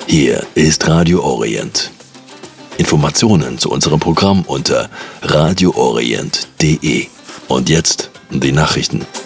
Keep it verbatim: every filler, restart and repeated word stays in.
Hier ist Radio Orient. Informationen zu unserem Programm unter radio orient punkt de. Und jetzt die Nachrichten.